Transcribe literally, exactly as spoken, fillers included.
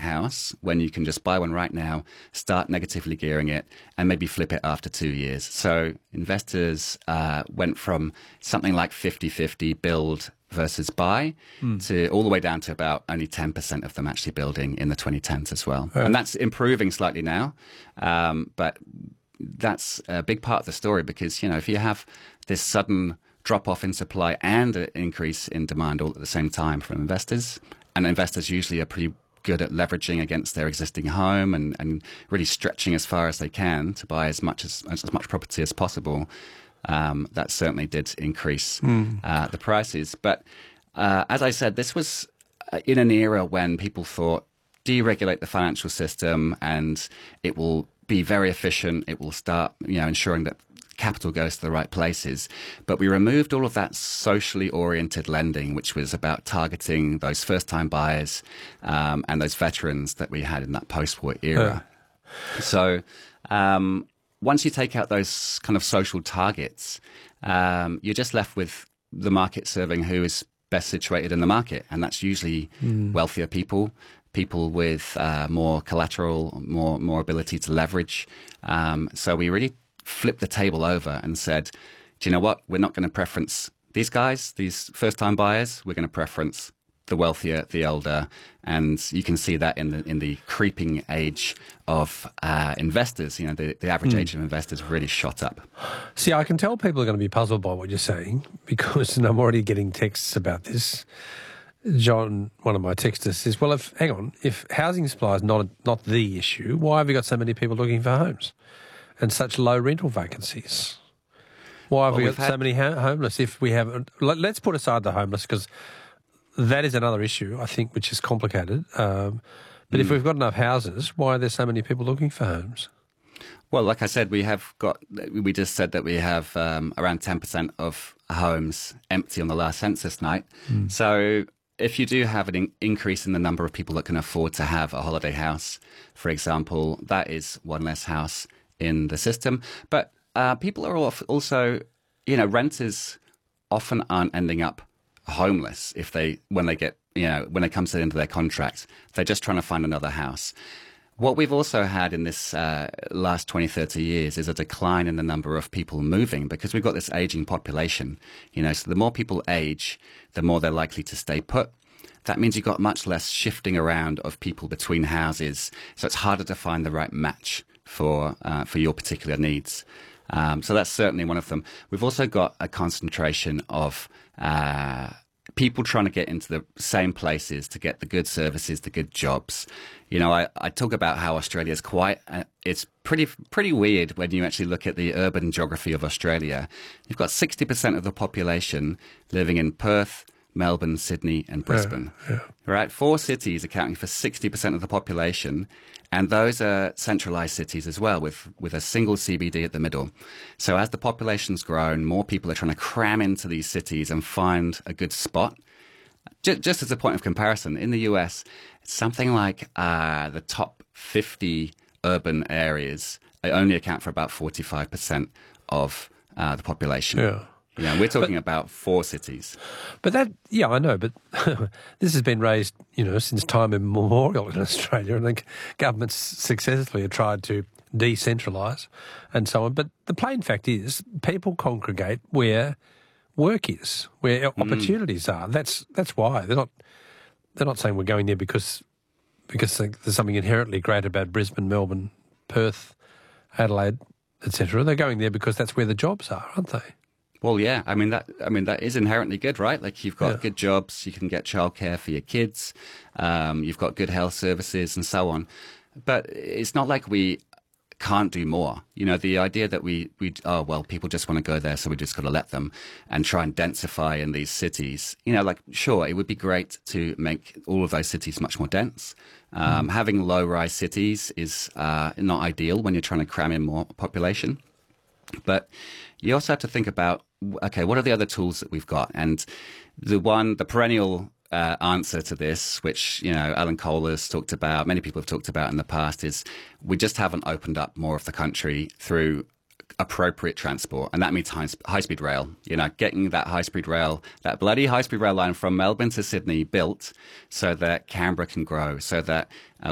house when you can just buy one right now, start negatively gearing it, and maybe flip it after two years. So investors uh, went from something like fifty-fifty build versus buy mm. to all the way down to about only ten percent of them actually building in the twenty tens as well. Uh, and that's improving slightly now. Um, but that's a big part of the story because, you know, if you have this sudden drop off in supply and an increase in demand all at the same time from investors, and investors usually are pretty good at leveraging against their existing home and, and really stretching as far as they can to buy as much as, as much property as possible. Um, that certainly did increase mm. uh, the prices. But uh, as I said, this was in an era when people thought deregulate the financial system and it will be very efficient. It will start, you know, ensuring that capital goes to the right places. But we removed all of that socially oriented lending, which was about targeting those first-time buyers um, and those veterans that we had in that post-war era. Uh. So um, once you take out those kind of social targets, um, you're just left with the market serving who is best situated in the market. And that's usually mm. wealthier people, people with uh, more collateral, more, more ability to leverage. Um, so we really flipped the table over and said, do you know what? We're not going to preference these guys, these first-time buyers. We're going to preference the wealthier, the older, and you can see that in the in the creeping age of uh, investors. You know, the, the average mm. age of investors really shot up. See, I can tell people are going to be puzzled by what you're saying because, and I'm already getting texts about this. John, one of my texters, says, well, if hang on, if housing supply is not not the issue, why have we got so many people looking for homes and such low rental vacancies? Why have well, we got had... so many ha- homeless? If we have, let's put aside the homeless because that is another issue, I think, which is complicated. Um, but mm. if we've got enough houses, why are there so many people looking for homes? Well, like I said, we have got, we just said that we have um, around ten percent of homes empty on the last census night. Mm. So if you do have an in- increase in the number of people that can afford to have a holiday house, for example, that is one less house in the system. But uh, people are also, you know, renters often aren't ending up homeless if they when they get you know when it comes to the end of their contract. They're just trying to find another house. What we've also had in this uh, last twenty, thirty years is a decline in the number of people moving because we've got this aging population. You know, so the more people age, the more they're likely to stay put. That means you've got much less shifting around of people between houses, so it's harder to find the right match for uh, for your particular needs. Um, so that's certainly one of them. We've also got a concentration of uh, people trying to get into the same places to get the good services, the good jobs. You know, I, I talk about how Australia is quite, uh, it's pretty pretty weird when you actually look at the urban geography of Australia. You've got sixty percent of the population living in Perth, Melbourne, Sydney and Brisbane. Yeah, yeah. Right? Four cities accounting for sixty percent of the population. And those are centralised cities as well, with, with a single C B D at the middle. So as the population's grown, more people are trying to cram into these cities and find a good spot. Just, just as a point of comparison, in the U S, it's something like uh, the top fifty urban areas only account for about forty-five percent of uh, the population. Yeah. Yeah, we're talking but, about four cities. But that, yeah, I know, but this has been raised, you know, since time immemorial in Australia, and the governments successfully have tried to decentralise and so on. But the plain fact is, people congregate where work is, where mm. opportunities are. That's that's why they're not they're not saying we're going there because because there's something inherently great about Brisbane, Melbourne, Perth, Adelaide, et cetera. They're going there because that's where the jobs are, aren't they? Well, yeah. I mean, that I mean that is inherently good, right? Like you've got yeah. good jobs, you can get childcare for your kids, um, you've got good health services and so on. But it's not like we can't do more. You know, the idea that we, we oh, well, people just want to go there, so we just got to let them and try and densify in these cities. You know, like, sure, it would be great to make all of those cities much more dense. Um, mm. Having low-rise cities is uh, not ideal when you're trying to cram in more population. But you also have to think about, okay, what are the other tools that we've got? And the one, the perennial uh, answer to this, which, you know, Alan Kohler's talked about, many people have talked about in the past, is we just haven't opened up more of the country through appropriate transport. And that means high, high-speed rail, you know, getting that high-speed rail, that bloody high-speed rail line from Melbourne to Sydney built so that Canberra can grow, so that uh,